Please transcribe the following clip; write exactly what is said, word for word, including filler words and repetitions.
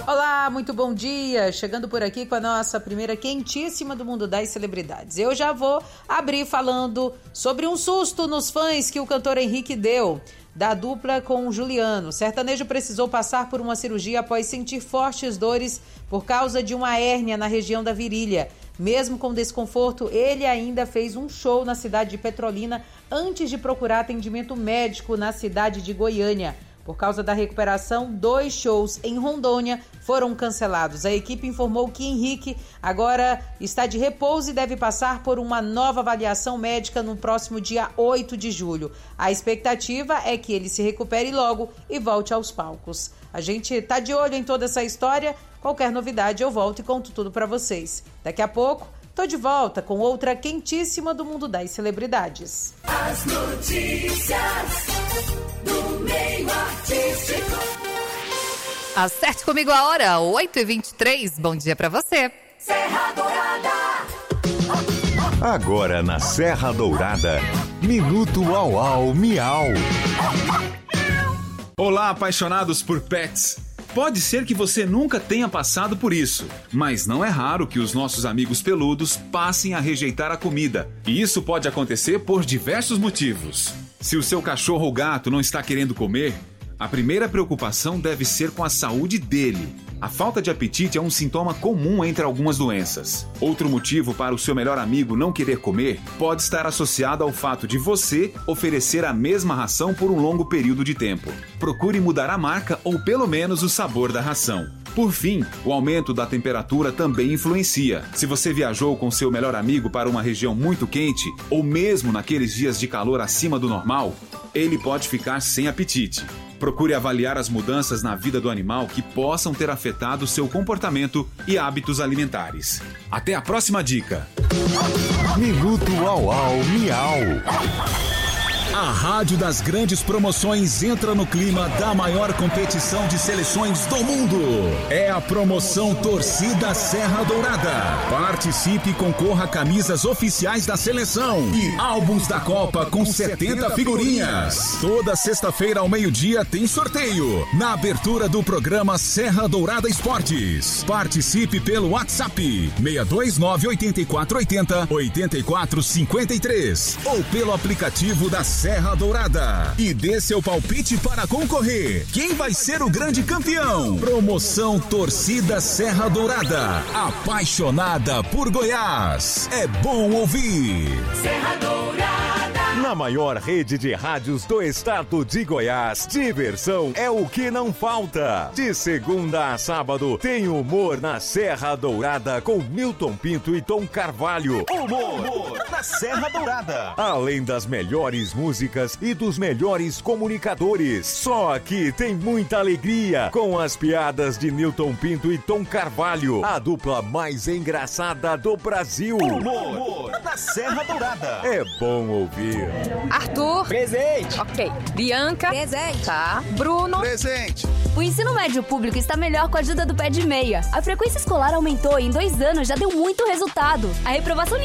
Olá, muito bom dia. Chegando por aqui com a nossa primeira quentíssima do mundo das celebridades. Eu já vou abrir falando sobre um susto nos fãs que o cantor Henrique deu, da dupla com o Juliano. O sertanejo precisou passar por uma cirurgia após sentir fortes dores por causa de uma hérnia na região da virilha. Mesmo com desconforto, ele ainda fez um show na cidade de Petrolina antes de procurar atendimento médico na cidade de Goiânia. Por causa da recuperação, dois shows em Rondônia foram cancelados. A equipe informou que Henrique agora está de repouso e deve passar por uma nova avaliação médica no próximo dia oito de julho. A expectativa é que ele se recupere logo e volte aos palcos. A gente está de olho em toda essa história. Qualquer novidade eu volto e conto tudo para vocês. Daqui a pouco, tô de volta com outra quentíssima do mundo das celebridades. As notícias do meio artístico. Acerte comigo a hora, oito e vinte e três. Bom dia pra você. Serra Dourada. Agora na Serra Dourada, Minuto Au Au Miau. Olá, apaixonados por pets. Pode ser que você nunca tenha passado por isso, mas não é raro que os nossos amigos peludos passem a rejeitar a comida. E isso pode acontecer por diversos motivos. Se o seu cachorro ou gato não está querendo comer, a primeira preocupação deve ser com a saúde dele. A falta de apetite é um sintoma comum entre algumas doenças. Outro motivo para o seu melhor amigo não querer comer pode estar associado ao fato de você oferecer a mesma ração por um longo período de tempo. Procure mudar a marca ou pelo menos o sabor da ração. Por fim, o aumento da temperatura também influencia. Se você viajou com seu melhor amigo para uma região muito quente, ou mesmo naqueles dias de calor acima do normal, ele pode ficar sem apetite. Procure avaliar as mudanças na vida do animal que possam ter afetado seu comportamento e hábitos alimentares. Até a próxima dica. Minuto Au Au Miau. A Rádio das Grandes Promoções entra no clima da maior competição de seleções do mundo. É a promoção Torcida Serra Dourada. Participe e concorra a camisas oficiais da seleção e álbuns da Copa com setenta figurinhas. Toda sexta-feira ao meio-dia tem sorteio na abertura do programa Serra Dourada Esportes. Participe pelo WhatsApp seis dois nove oito quatro oito zero oito quatro cinco três ou pelo aplicativo da Serra Dourada e dê seu palpite para concorrer. Quem vai ser o grande campeão? Promoção Torcida Serra Dourada. Apaixonada por Goiás. É bom ouvir. Serra Dourada. Na maior rede de rádios do estado de Goiás, diversão é o que não falta. De segunda a sábado, tem humor na Serra Dourada com Milton Pinto e Tom Carvalho. Humor, humor na Serra Dourada. Além das melhores músicas e dos melhores comunicadores. Só aqui tem muita alegria com as piadas de Milton Pinto e Tom Carvalho, a dupla mais engraçada do Brasil. Humor, humor na Serra Dourada. É bom ouvir. Arthur. Presente. Ok. Bianca. Presente. Tá. Bruno. Presente. O ensino médio público está melhor com a ajuda do Pé de Meia. A frequência escolar aumentou e em dois anos já deu muito resultado. A reprovação